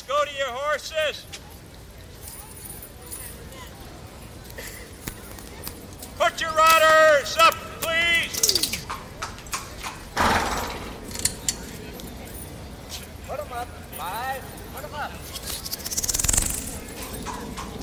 go to your horses. Put your rudders up, please. Put them up. 5. Put them up.